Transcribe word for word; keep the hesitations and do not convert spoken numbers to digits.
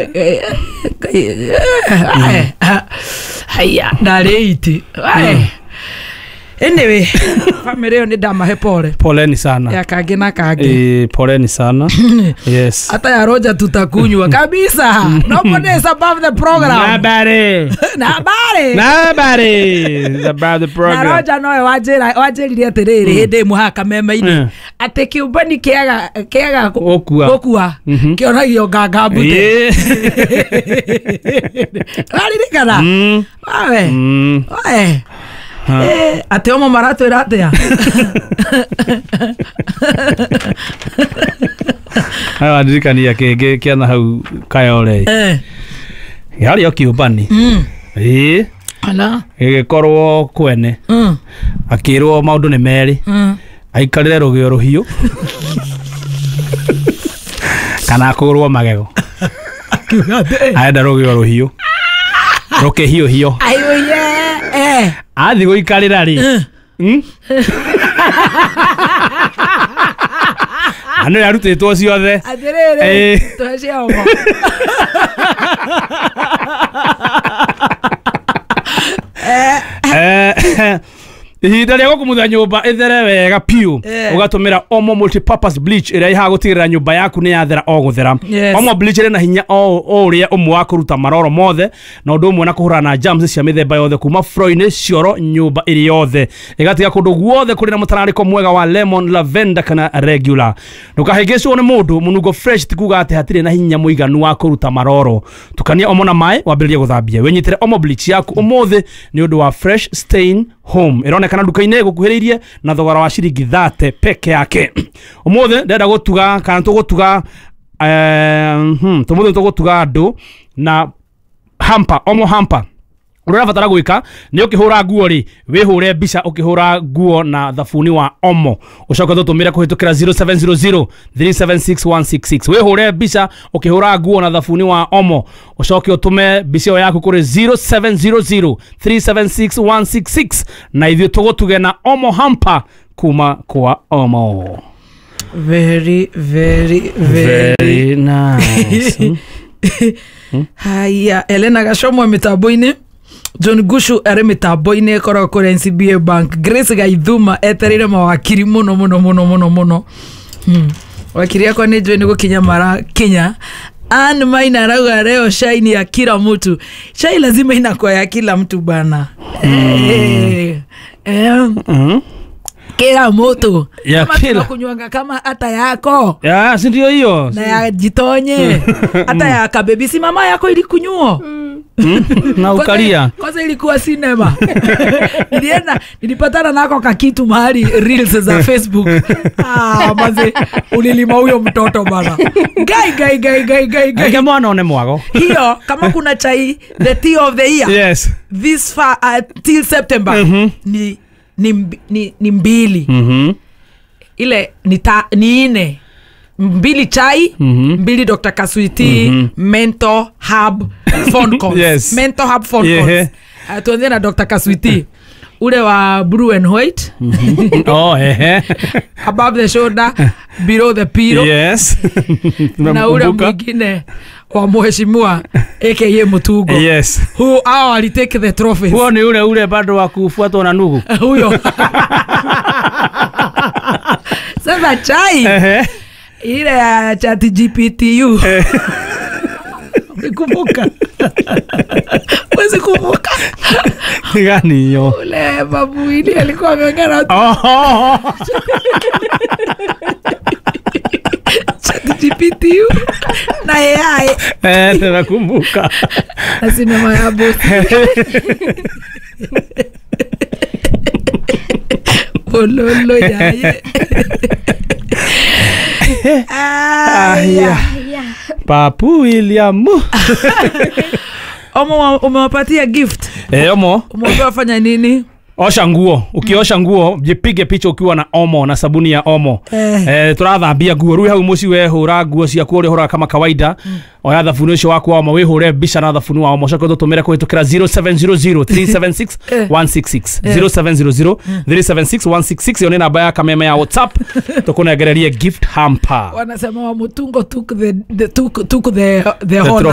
haya ndareti anyway family ni dama pole poleni sana ya kage na kage eh poleni sana yes hata ya Roja tutakunywa kabisa nobody above the program nabare nabare nabare about the program na Roja no wajira wajiririe terere hinde muhaka mema-ini ate kiumbani kiaga kiaga okua okua kionagio ngangambute alirikana wawe wawe eh ate omo marato iratea hawa ndirikania kenge kiana hau kayore eh yari okiumbani eh ala gikorwo kwene mm akirwo maundu ni meri mm aikarire rugio ruhiu kana kurwo magego aenda rugio ruhiu roke hiyo hiyo ayo ye eh athi guikarira ri hm ano yarutitwo ciothe atirere twacia omo eh ihinda rĩa gũkumutha nyũmba ĩthere wega piu ũgatũmĩra Omo multipurpose bleach ĩrĩa ihaga gũtigĩrĩra nyũmba yaku nĩ yathera o gũthera. Omo bleach ĩrĩ na hinya o ũrĩa ũmwe wa kũruta maroro mothe na ũndũ ũmwe na kũhũrana na germs cia mĩthemba yothe kuma floor-inĩ cioro nyũmba ĩrĩ yothe ĩgatiga kũndũ guothe kũrĩ na mũtararĩko mwega wa lemon lavender kana regular. Ndũkahĩngĩcwo nĩ mũndũ mũnungo fresh ti kuga atĩ hatirĩ na hinya mũiganu wa kũruta maroro. Tukania Omo na maĩ wambĩrĩrie gũthambia wenyitĩre Omo bleach yaku ũmũthĩ nĩ ũndũ wa fresh stain home ironekana nduka-inĩ gukuhĩrĩirie na thogora wa ciringi thate peke yake. Ũmũthĩ ndenda gũtuga kana tũgũtuga eh hm tũmũthĩ tũgũtuga andũ na hamper Omo hamper urora batara gwika ni ukihura nguo ri wihure mbica ukihura nguo na thabuni wa Omo ucoka tutumira kuhitukira zero seven zero zero three seven six one six six wihure mbica ukihura nguo na thabuni wa Omo ucoke utume mbica yaku kuri zero seven zero zero three seven six one six six na ithio tugutuge na Omo hamper kuma kwa Omo. Very very very, very nice. Haya Elena Gashomo mitambo-ini John Gushu are mitambo-ini korwo kuri N C B A Bank. Grace Gaithuma eterire mawakiri muno muno muno muno muno hmm wakiri yako ni John gukinya mara Kenya. Ann Maina rauga leo shai ni ya kila mtu. Shai lazima inakuwa ya kila mtu bana. Mm. Eh eh mm. Kila mtu ya kama kila kunywanga kama hata yako ya si ndio hiyo na ya jitonye hata ya kabebi si mama yako ilikunyuo mm. na ukalia kwanza ilikuwa cinema. Nilienda nilipatana nako kakitu mahali reels za Facebook. Ah maze ulilima huyo mtoto bana. Gai gai gai gai gai gai kama anaone mwago hiyo kama kuna chai the tea of the year yes this far until September mm-hmm. ni ni ni, ni mbili mhm ile ni ta, ni ine mbili chai mm-hmm. mbili Doctor Kaswiti mm-hmm. Mental Hub phone calls yes. Mental Hub phone yeah. calls uh, tuanze na Doctor Kaswiti ule wa blue and white mm-hmm. oh eh above the shoulder below the pillow yes na ule mwingine wa mheshimiwa aka Mutugo yes who all take the trophies huo ni ule ule bado wa kufuatwa na nugu huyo sasa chai eh ile ya chat G P T U kumbuka wezi kumbuka gani hiyo ule babu ili alikuwa ameongea na chat G P T U na A I eh nakumbuka na sinema ya boss ololo yaye ah ya Papu William Omo umewapatia gift eh Omo umeomba fanya nini osha nguo ukiosha nguo jipige picha ukiwa na Omo na sabuni ya Omo eh, eh turathambia nguo rui hau muci we hura nguo cia kuri hura kama kawaida mm. oya thabuni ucio waku wa Omo we hure bica na thabuni wa Omo coka tutumira kuhitukira zero seven zero zero three seven six one six six zero seven zero zero three seven six one six six yone namba ya kameme ya WhatsApp tukunegererie gift hamper wanasema wa Mutungo took the, the took took the the, the